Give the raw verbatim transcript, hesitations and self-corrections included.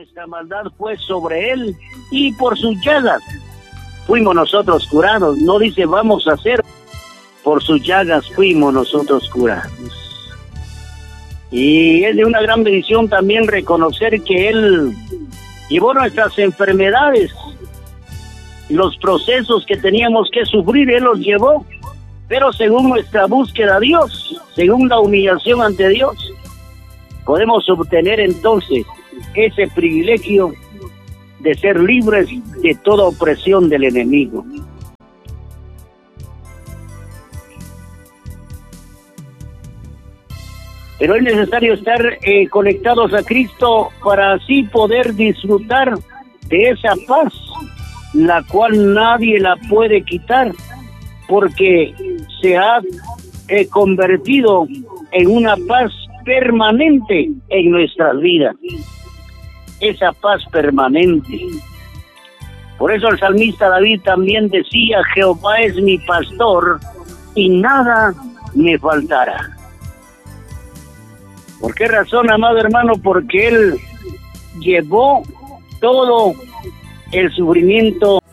nuestra maldad fue sobre él, y por sus llagas fuimos nosotros curados. No dice vamos a hacer, por sus llagas fuimos nosotros curados. Y es de una gran bendición también reconocer que él llevó nuestras enfermedades, los procesos que teníamos que sufrir, él los llevó, pero según nuestra búsqueda a Dios, según la humillación ante Dios, podemos obtener entonces ese privilegio de ser libres de toda opresión del enemigo. Pero es necesario estar eh, conectados a Cristo para así poder disfrutar de esa paz, la cual nadie la puede quitar, porque se ha eh, convertido en una paz permanente en nuestras vidas. Esa paz permanente. Por eso el salmista David también decía: Jehová es mi pastor y nada me faltará. ¿Por qué razón, amado hermano? Porque él llevó todo el sufrimiento